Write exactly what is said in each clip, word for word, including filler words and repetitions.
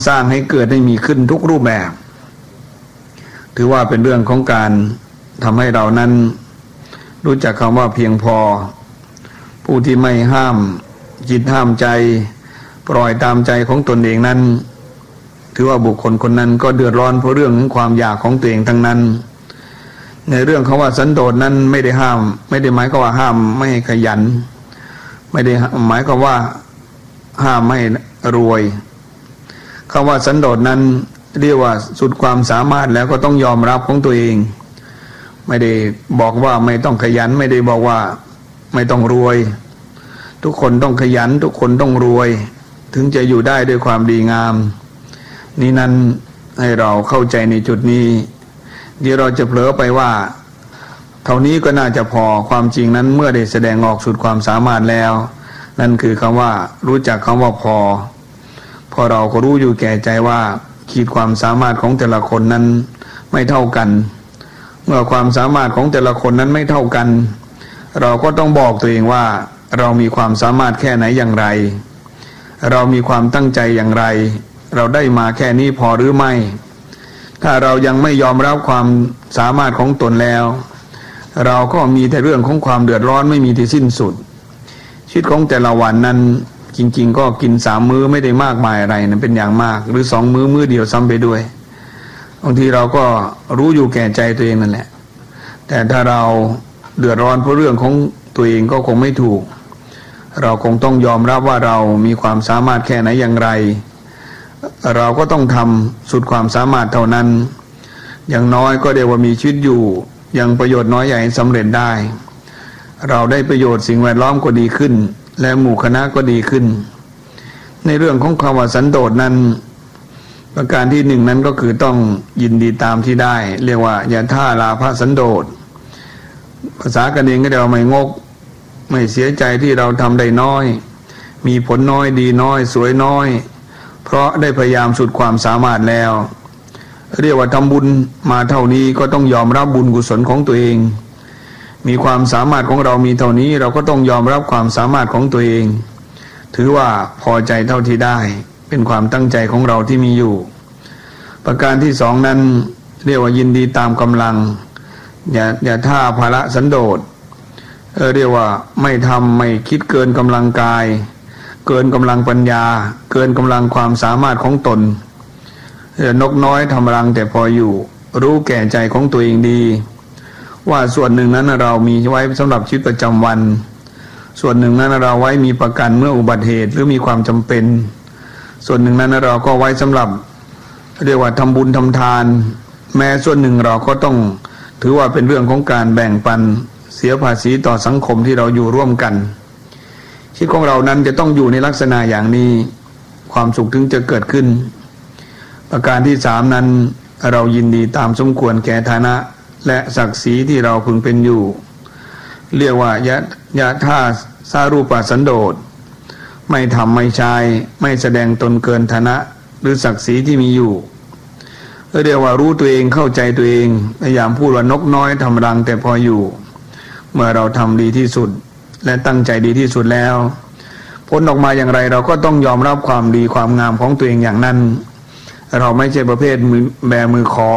สร้างให้เกิดให้มีขึ้นทุกรูปแบบถือว่าเป็นเรื่องของการทำให้เรานั้นรู้จักคำว่าเพียงพอผู้ที่ไม่ห้ามจิตห้ามใจปล่อยตามใจของตนเองนั้นถือว่าบุคคลคนนั้นก็เดือดร้อนเพราะเรื่องของความอยากของตัวเองทั้งนั้นในเรื่องคำว่าสันโดษนั้นไม่ได้ห้ามไม่ได้หมายความว่าห้ามไม่ให้ขยันไม่ได้หมายความว่าห้ามไม่รวยคำว่าสันโดษนั้นเรียกว่าสุดความสามารถแล้วก็ต้องยอมรับของตัวเองไม่ได้บอกว่าไม่ต้องขยันไม่ได้บอกว่าไม่ต้องรวยทุกคนต้องขยันทุกคนต้องรวยถึงจะอยู่ได้ด้วยความดีงามนี้นั้นให้เราเข้าใจในจุดนี้เดี๋ยวเราจะเผลอไปว่าเท่านี้ก็น่าจะพอความจริงนั้นเมื่อได้แสดงออกสุดความสามารถแล้วนั่นคือคำว่ารู้จักคำว่าพอพอเราก็รู้อยู่แก่ใจว่าขีดความสามารถของแต่ละคนนั้นไม่เท่ากันเมื่อความสามารถของแต่ละคนนั้นไม่เท่ากันเราก็ต้องบอกตัวเองว่าเรามีความสามารถแค่ไหนอย่างไรเรามีความตั้งใจอย่างไรเราได้มาแค่นี้พอหรือไม่ถ้าเรายังไม่ยอมรับความสามารถของตนแล้วเราก็มีแต่เรื่องของความเดือดร้อนไม่มีที่สิ้นสุดชีวิตของแต่ละวันนั้นจริงๆก็กินสามมื้อไม่ได้มากมายอะไรนะเป็นอย่างมากหรือสองมื้อมื้อเดียวซ้ำไปด้วยบางทีเราก็รู้อยู่แก่ใจตัวเองนั่นแหละแต่ถ้าเราเดือดร้อนเพราะเรื่องของตัวเองก็คงไม่ถูกเราคงต้องยอมรับว่าเรามีความสามารถแค่ไหนอย่างไรเราก็ต้องทำสุดความสามารถเท่านั้นอย่างน้อยก็เรียกว่ามีชีวิตอยู่ยังประโยชน์น้อยใหญ่สำเร็จได้เราได้ประโยชน์สิ่งแวดล้อมก็ดีขึ้นและหมู่คณะก็ดีขึ้นในเรื่องของคำว่าสันโดษนั้นประการที่หนึ่งนั้นก็คือต้องยินดีตามที่ได้เรียกว่าอย่าท่าลาภสันโดษภาษากันเองก็เรียกว่าไม่งกไม่เสียใจที่เราทำได้น้อยมีผลน้อยดีน้อยสวยน้อยเพราะได้พยายามสุดความสามารถแล้วเรียกว่าทำบุญมาเท่านี้ก็ต้องยอมรับบุญกุศลของตัวเองมีความสามารถของเรามีเท่านี้เราก็ต้องยอมรับความสามารถของตัวเองถือว่าพอใจเท่าที่ได้เป็นความตั้งใจของเราที่มีอยู่ประการที่สองนั้นเรียกว่ายินดีตามกำลังอย่าอย่าท่าภาระสันโดษเออเรียกว่าไม่ทำไม่คิดเกินกำลังกายเกินกำลังปัญญาเกินกำลังความสามารถของตนนกน้อยทำรังแต่พออยู่รู้แก่ใจของตัวเองดีว่าส่วนหนึ่งนั้นเรามีไว้สำหรับชีวิตประจำวันส่วนหนึ่งนั้นเราไว้มีประกันเมื่ออุบัติเหตุหรือมีความจำเป็นส่วนหนึ่งนั้นเราก็ไว้สำหรับเรียกว่าทำบุญทำทานแม้ส่วนหนึ่งเราก็ต้องถือว่าเป็นเรื่องของการแบ่งปันเสียภาษีต่อสังคมที่เราอยู่ร่วมกันชีวิตของเรานั้นจะต้องอยู่ในลักษณะอย่างนี้ความสุขถึงจะเกิดขึ้นประการที่สามนั้นเรายินดีตามสมควรแก่ฐานะและศักดิ์ศรีที่เราพึงเป็นอยู่เรียกว่ายะยะท่าสารูปสันโดษไม่ทำไม่ใช้ไม่แสดงตนเกินฐานะหรือศักดิ์ศรีที่มีอยู่เรียกว่ารู้ตัวเองเข้าใจตัวเองพยายามพูดว่านกน้อยทำรังแต่พออยู่เมื่อเราทำดีที่สุดและตั้งใจดีที่สุดแล้วผลออกมาอย่างไรเราก็ต้องยอมรับความดีความงามของตัวเองอย่างนั้นเราไม่ใช่ประเภทมือแบมือขอ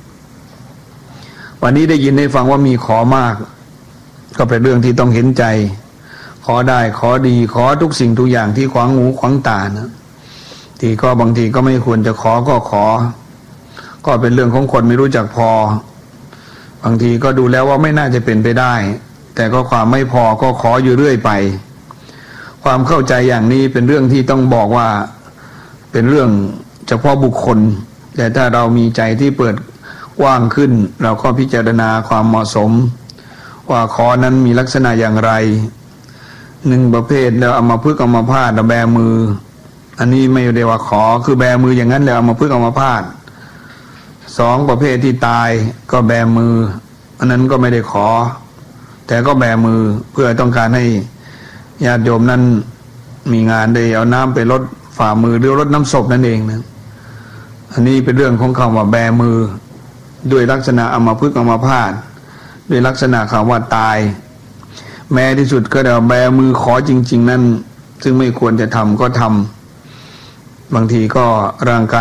วันนี้ได้ยินได้ฟังว่ามีขอมากก็เป็นเรื่องที่ต้องเห็นใจขอได้ขอดีขอทุกสิ่งทุกอย่างที่ขวางหูขวางตานะที่ก็บางทีก็ไม่ควรจะขอก็ขอก็เป็นเรื่องของคนไม่รู้จักพอบางทีก็ดูแล้วว่าไม่น่าจะเป็นไปได้แต่ก็ความไม่พอก็ขออยู่เรื่อยไปความเข้าใจอย่างนี้เป็นเรื่องที่ต้องบอกว่าเป็นเรื่องเฉพาะบุคคลแต่ถ้าเรามีใจที่เปิดกว้างขึ้นเราก็พิจารณาความเหมาะสมว่าขอนั้นมีลักษณะอย่างไรหนึ่งประเภทแล้วเอามาพึกเอามาพาดแบมืออันนี้ไม่ได้ว่าขอคือแบมืออย่างนั้นแล้วเอามาพึกเอามาพาดสองประเภทที่ตายก็แบมืออันนั้นก็ไม่ได้ขอแต่ก็แบมือเพื่อต้องการให้ญาติโยมนั้นมีงานได้เอาน้ำไปลดฝ่ามือหรือลดน้ำศพนั่นเองนะอันนี้เป็นเรื่องของคำว่าแบมือด้วยลักษณะเอามาพึกเอามาพาดด้วยลักษณะคำว่าตายแม้ที่สุดก็เดี๋ยวแบมือขอจริงๆนั่นซึ่งไม่ควรจะทำก็ทำบางทีก็ร่างกาย